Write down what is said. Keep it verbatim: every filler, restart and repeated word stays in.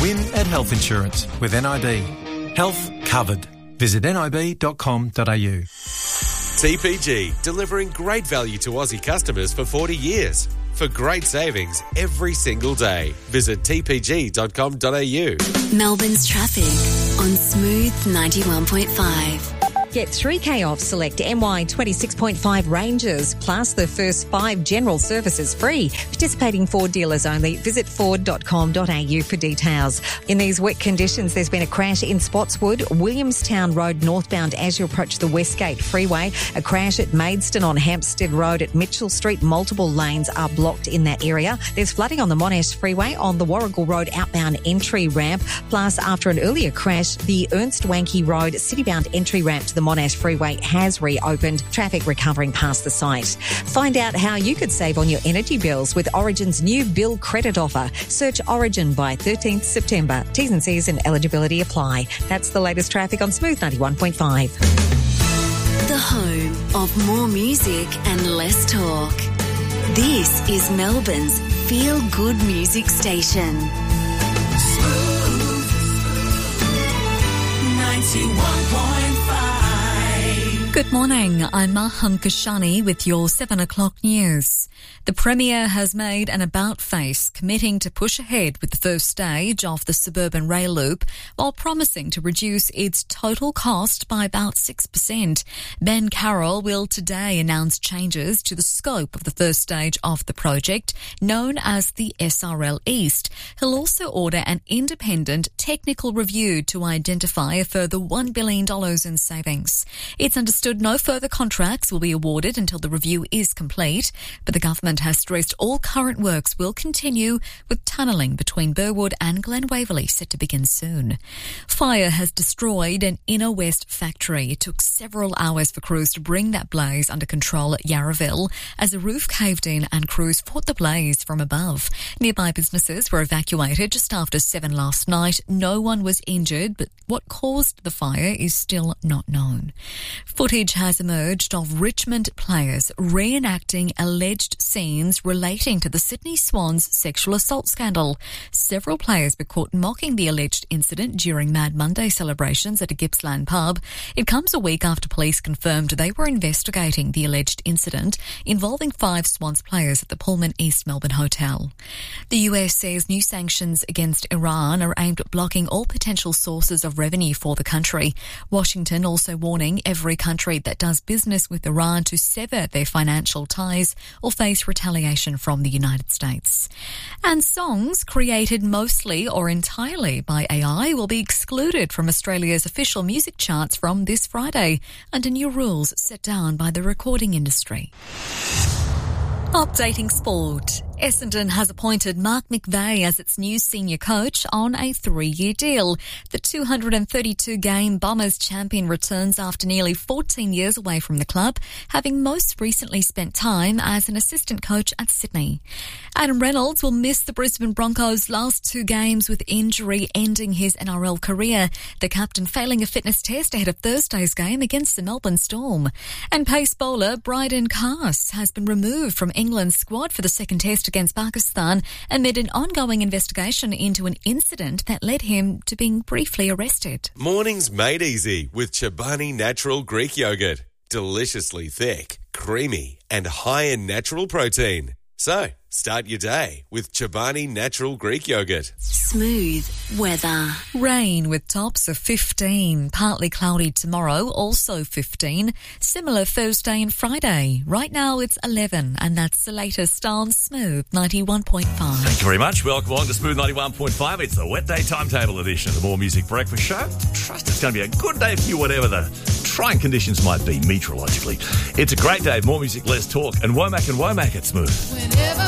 Win at health insurance with N I B. Health covered. Visit nib dot com dot a u. T P G, delivering great value to Aussie customers for forty years. For great savings every single day. Visit t p g dot com dot a u. Melbourne's traffic on Smooth ninety-one point five. Get three K off select M Y twenty-six point five ranges, plus the first five general services free. Participating Ford dealers only. Visit ford dot com dot a u for details. In these wet conditions, there's been a crash in Spotswood, Williamstown Road northbound as you approach the Westgate Freeway. A crash at Maidstone on Hampstead Road at Mitchell Street. Multiple lanes are blocked in that area. There's flooding on the Monash Freeway on the Warrigal Road outbound entry ramp. Plus, after an earlier crash, the Ernst Wanke Road citybound entry ramp to the Monash Freeway has reopened. Traffic recovering past the site. Find out how you could save on your energy bills with Origin's new bill credit offer. Search Origin by thirteenth September. T's and C's and eligibility apply. That's the latest traffic on Smooth ninety-one point five. The home of more music and less talk. This is Melbourne's feel-good music station. Smooth ninety-one point five. Good morning, I'm Maham Kashani with your seven o'clock news. The Premier has made an about-face committing to push ahead with the first stage of the suburban rail loop while promising to reduce its total cost by about six percent. Ben Carroll will today announce changes to the scope of the first stage of the project, known as the S R L East. He'll also order an independent technical review to identify a further one billion dollars in savings. It's understood no further contracts will be awarded until the review is complete, but the government has stressed all current works will continue, with tunnelling between Burwood and Glen Waverley set to begin soon. Fire has destroyed an Inner West factory. It took several hours for crews to bring that blaze under control at Yarraville as the roof caved in and crews fought the blaze from above. Nearby businesses were evacuated just after seven last night. No one was injured, but what caused the fire is still not known. Footage has emerged of Richmond players reenacting alleged scenes relating to the Sydney Swans sexual assault scandal. Several players were caught mocking the alleged incident during Mad Monday celebrations at a Gippsland pub. It comes a week after police confirmed they were investigating the alleged incident involving five Swans players at the Pullman East Melbourne Hotel. The U S says new sanctions against Iran are aimed at blocking all potential sources of revenue for the country. Washington also warning every country that does business with Iran to sever their financial ties or face retaliation from the United States. And songs created mostly or entirely by A I will be excluded from Australia's official music charts from this Friday under new rules set down by the recording industry. Updating sport. Essendon has appointed Mark McVeigh as its new senior coach on a three-year deal. The two hundred thirty-two game Bombers champion returns after nearly fourteen years away from the club, having most recently spent time as an assistant coach at Sydney. Adam Reynolds will miss the Brisbane Broncos' last two games with injury ending his N R L career, the captain failing a fitness test ahead of Thursday's game against the Melbourne Storm. And pace bowler Bryden Cass has been removed from England's squad for the second test against Pakistan amid an ongoing investigation into an incident that led him to being briefly arrested. Mornings made easy with Chobani Natural Greek Yogurt. Deliciously thick, creamy and high in natural protein. So, start your day with Chobani Natural Greek Yogurt. Smooth weather. Rain with tops of fifteen. Partly cloudy tomorrow, also fifteen. Similar Thursday and Friday. Right now it's eleven, and that's the latest on Smooth ninety-one point five. Thank you very much. Welcome along to Smooth ninety-one point five. It's the Wet Day Timetable edition of the More Music Breakfast Show. Trust it's going to be a good day for you, whatever the trying conditions might be meteorologically. It's a great day of more music, less talk, and Womack and Womack at Smooth. Whenever